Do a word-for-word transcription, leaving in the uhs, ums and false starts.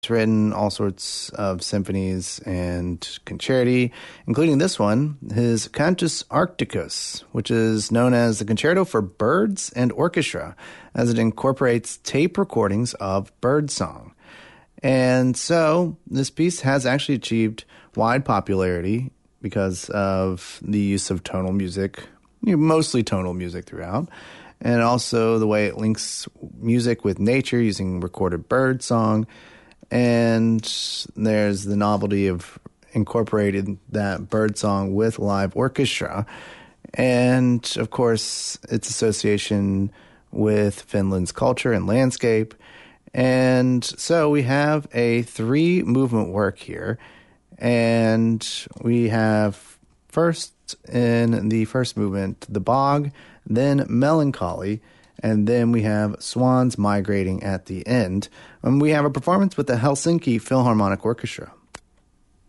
written all sorts of symphonies and concerti, including this one, his Cantus Arcticus, which is known as the Concerto for Birds and Orchestra, as it incorporates tape recordings of birdsong. And so this piece has actually achieved wide popularity because of the use of tonal music, you know, mostly tonal music throughout, and also the way it links music with nature using recorded bird song. And there's the novelty of incorporating that bird song with live orchestra. And, of course, its association with Finland's culture and landscape. And so we have a three-movement work here. And we have first, in the first movement, the bog, then melancholy, and then we have swans migrating at the end. And we have a performance with the Helsinki Philharmonic Orchestra.